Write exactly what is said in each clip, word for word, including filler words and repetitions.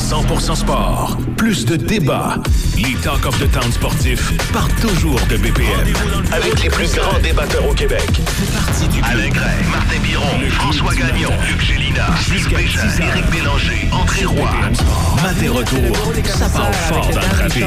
cent pour cent sport. Plus de débats. Les Talk of the Town sportifs partent toujours de B P M. Avec les plus grands débatteurs au Québec. C'est parti du Alain Gray, Martin Biron, François Gagnon, Luc Gélina, Steve Bégin, Éric Bélanger, André Roy. Mat et retour, ça part fort dans le trafic.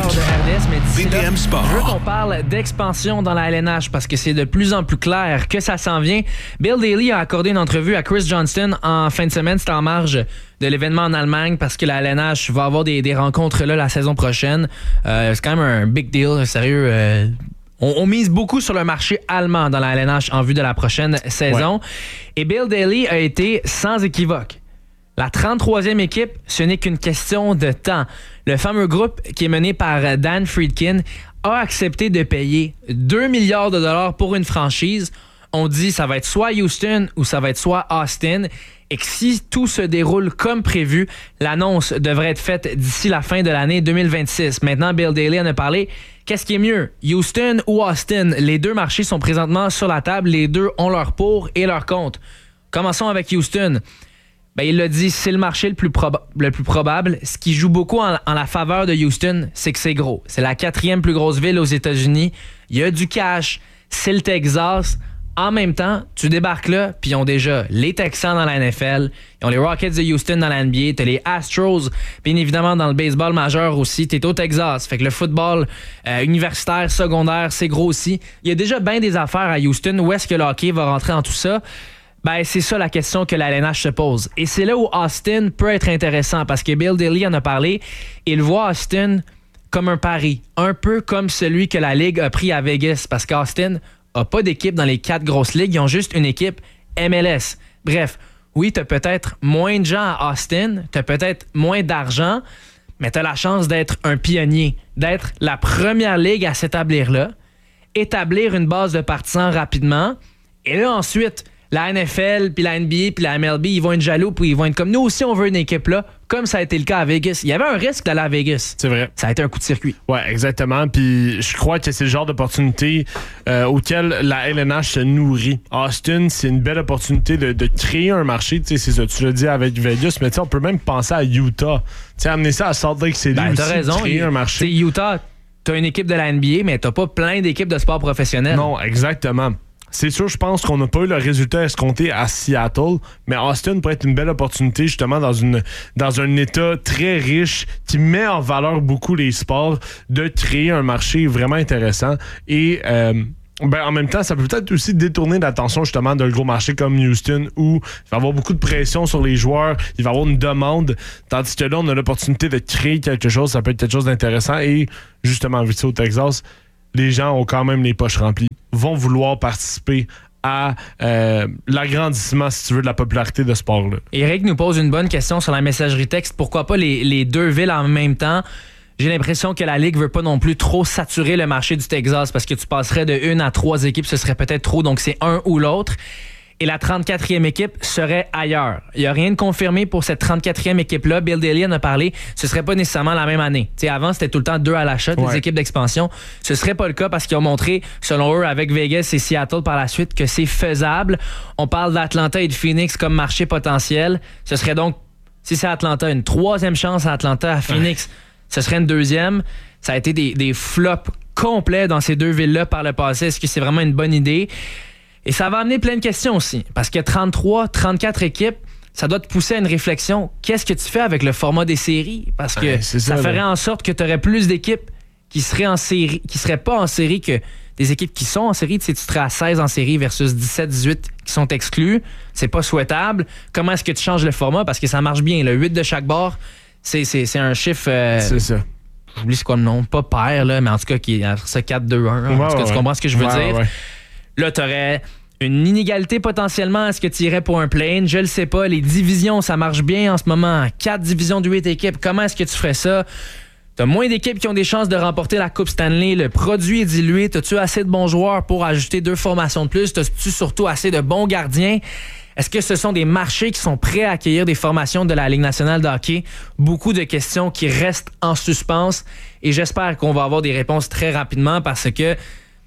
B P M Sport. Je veux qu'on parle d'expansion dans la L N H parce que c'est de plus en plus clair que ça s'en vient. Bill Daly a accordé une entrevue à Chris Johnston en fin de semaine. C'était en marge de l'événement en Allemagne parce que la L N H va avoir des, des rencontres là la saison prochaine. Euh, c'est quand même un big deal, sérieux. Euh, on, on mise beaucoup sur le marché allemand dans la L N H en vue de la prochaine saison. Ouais. Et Bill Daly a été sans équivoque. La trente-troisième équipe, ce n'est qu'une question de temps. Le fameux groupe qui est mené par Dan Friedkin a accepté de payer deux milliards de dollars pour une franchise. On dit ça va être soit Houston ou ça va être soit Austin. Et que si tout se déroule comme prévu, l'annonce devrait être faite d'ici la fin de l'année deux mille vingt-six. Maintenant, Bill Daly en a parlé. Qu'est-ce qui est mieux, Houston ou Austin? Les deux marchés sont présentement sur la table. Les deux ont leur pour et leur contre. Commençons avec Houston. Ben, il l'a dit, c'est le marché le plus, proba- le plus probable. Ce qui joue beaucoup en, en la faveur de Houston, c'est que c'est gros. C'est la quatrième plus grosse ville aux États-Unis. Il y a du cash. C'est le Texas. En même temps, tu débarques là, puis ils ont déjà les Texans dans la N F L, ils ont les Rockets de Houston dans la N B A, t'as les Astros, bien évidemment dans le baseball majeur aussi, t'es au Texas. Fait que le football euh, universitaire, secondaire, c'est gros aussi. Il y a déjà bien des affaires à Houston. Où est-ce que le hockey va rentrer dans tout ça? Ben, c'est ça la question que la L N H se pose. Et c'est là où Austin peut être intéressant, parce que Bill Daly en a parlé. Il voit Austin comme un pari, un peu comme celui que la Ligue a pris à Vegas, parce qu'Austin a pas d'équipe dans les quatre grosses ligues, ils ont juste une équipe M L S. Bref, oui, t'as peut-être moins de gens à Austin, t'as peut-être moins d'argent, mais t'as la chance d'être un pionnier, d'être la première ligue à s'établir là, établir une base de partisans rapidement, et là ensuite, la N F L, puis la N B A, puis la M L B, ils vont être jaloux, puis ils vont être comme nous aussi, on veut une équipe là, comme ça a été le cas à Vegas. Il y avait un risque d'aller à Vegas. C'est vrai. Ça a été un coup de circuit. Ouais, exactement. Puis je crois que c'est le genre d'opportunité euh, auquel la L N H se nourrit. Austin, c'est une belle opportunité de, de créer un marché. Tu sais, c'est ça, tu l'as dit avec Vegas, mais tu sais, on peut même penser à Utah. Tu sais, amener ça à Salt Lake City ben, aussi, t'as raison. créer un marché. Tu sais, Utah, t'as une équipe de la N B A, mais t'as pas plein d'équipes de sport professionnel. Non, exactement. C'est sûr, je pense qu'on n'a pas eu le résultat escompté à Seattle, mais Austin pourrait être une belle opportunité justement dans une dans un état très riche qui met en valeur beaucoup les sports, de créer un marché vraiment intéressant et euh, ben, en même temps, ça peut peut-être aussi détourner l'attention justement d'un gros marché comme Houston où il va y avoir beaucoup de pression sur les joueurs, il va y avoir une demande, tandis que là, on a l'opportunité de créer quelque chose, ça peut être quelque chose d'intéressant et justement, vu ça au Texas, les gens ont quand même les poches remplies, vont vouloir participer à euh, l'agrandissement, si tu veux, de la popularité de ce sport-là. Eric nous pose une bonne question sur la messagerie texte. Pourquoi pas les, les deux villes en même temps? J'ai l'impression que la Ligue veut pas non plus trop saturer le marché du Texas parce que tu passerais de une à trois équipes, ce serait peut-être trop, donc c'est un ou l'autre. Et la trente-quatrième équipe serait ailleurs. Il n'y a rien de confirmé pour cette trente-quatrième équipe-là. Bill Daly en a parlé. Ce ne serait pas nécessairement la même année. T'sais, avant, c'était tout le temps deux à l'achat, ouais. Des équipes d'expansion. Ce ne serait pas le cas parce qu'ils ont montré, selon eux, avec Vegas et Seattle par la suite, que c'est faisable. On parle d'Atlanta et de Phoenix comme marché potentiel. Ce serait donc, si c'est Atlanta, une troisième chance à Atlanta, à Phoenix, ouais. Ce serait une deuxième. Ça a été des, des flops complets dans ces deux villes-là par le passé. Est-ce que c'est vraiment une bonne idée? Et ça va amener plein de questions aussi. Parce que trente-trois, trente-quatre équipes, ça doit te pousser à une réflexion. Qu'est-ce que tu fais avec le format des séries? Parce que ouais, ça, ça ferait là. En sorte que tu aurais plus d'équipes qui seraient en série, qui seraient pas en série que des équipes qui sont en série. Tu sais, tu serais à seize en série versus dix-sept, dix-huit qui sont exclus. C'est pas souhaitable. Comment est-ce que tu changes le format? Parce que ça marche bien. Le huit de chaque bord, c'est, c'est, c'est un chiffre... Euh, c'est ça. J'oublie c'est quoi le nom. Pas pair, là, mais en tout cas, qui est ça quatre deux un. Hein, ouais, en tout cas, ouais. Tu comprends ce que je veux ouais, dire? Ouais. Là, tu aurais une inégalité potentiellement. Est-ce que tu irais pour un play-in? Je le sais pas. Les divisions, ça marche bien en ce moment. Quatre divisions de huit équipes. Comment est-ce que tu ferais ça? T'as moins d'équipes qui ont des chances de remporter la Coupe Stanley. Le produit est dilué. T'as-tu assez de bons joueurs pour ajouter deux formations de plus? T'as-tu surtout assez de bons gardiens? Est-ce que ce sont des marchés qui sont prêts à accueillir des formations de la Ligue nationale de hockey? Beaucoup de questions qui restent en suspens et j'espère qu'on va avoir des réponses très rapidement parce que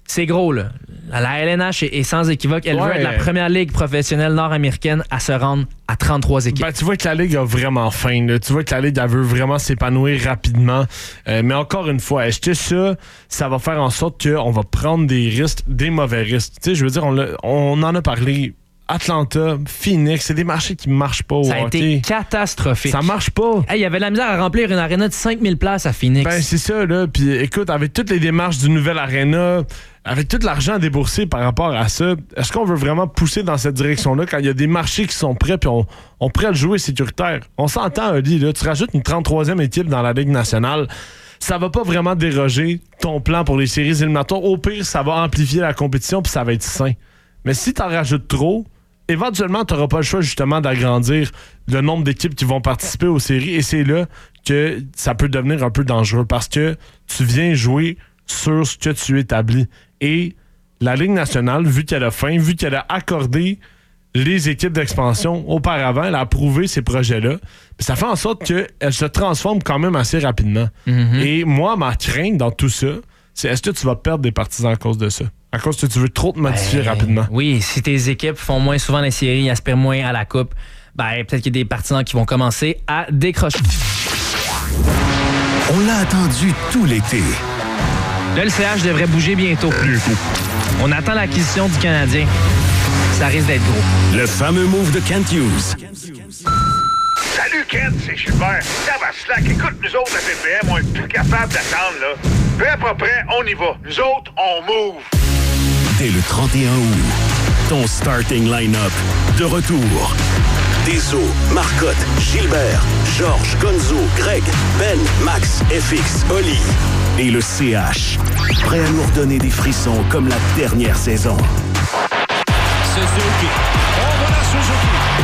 c'est gros, là. La L N H est, est sans équivoque. Elle Ouais. veut être la première ligue professionnelle nord-américaine à se rendre à trente-trois équipes. Ben, tu vois que la Ligue a vraiment faim. Là. Tu vois que la Ligue, elle veut vraiment s'épanouir rapidement. Euh, mais encore une fois, acheter ça, ça va faire en sorte qu'on va prendre des risques, des mauvais risques. Tu sais, je veux dire, on, l'a- on en a parlé. Atlanta, Phoenix, c'est des marchés qui marchent pas au Ça a hockey. été catastrophique. Ça marche pas. Hey, il y avait de la misère à remplir une aréna de cinq mille places à Phoenix. Ben, c'est ça, là. Puis écoute, avec toutes les démarches du nouvel aréna, avec tout l'argent déboursé par rapport à ça, est-ce qu'on veut vraiment pousser dans cette direction-là quand il y a des marchés qui sont prêts puis on, on prêt à le jouer sécuritaire? On s'entend, Oli, là. Tu rajoutes une trente-troisième équipe dans la Ligue nationale. Ça va pas vraiment déroger ton plan pour les séries éliminatoires. Au pire, ça va amplifier la compétition puis ça va être sain. Mais si t'en rajoutes trop, éventuellement, tu n'auras pas le choix justement d'agrandir le nombre d'équipes qui vont participer aux séries et c'est là que ça peut devenir un peu dangereux parce que tu viens jouer sur ce que tu établis. Et la Ligue nationale, vu qu'elle a faim, vu qu'elle a accordé les équipes d'expansion auparavant, elle a approuvé ces projets-là, ça fait en sorte qu'elle se transforme quand même assez rapidement. Mm-hmm. Et moi, ma crainte dans tout ça, c'est est-ce que tu vas perdre des partisans à cause de ça? À cause que tu veux trop te modifier Ben, rapidement. Oui, si tes équipes font moins souvent les séries, aspirent moins à la coupe, ben peut-être qu'il y a des partisans qui vont commencer à décrocher. On l'a attendu tout l'été. Là, le C H devrait bouger bientôt. On attend l'acquisition du Canadien. Ça risque d'être gros. Le fameux move de Kent Hughes. Salut Kent, c'est Gilbert. Ça va slack. Écoute, nous autres, à P P M, on est plus capable d'attendre, là. Peu à peu près, on y va. Nous autres, on move. Dès le trente et un août, ton starting line-up de retour. Deso, Marcotte, Gilbert, Georges, Gonzo, Greg, Ben, Max, F X, Oli et le C H. Prêt à nous redonner des frissons comme la dernière saison. Suzuki. On va la Suzuki.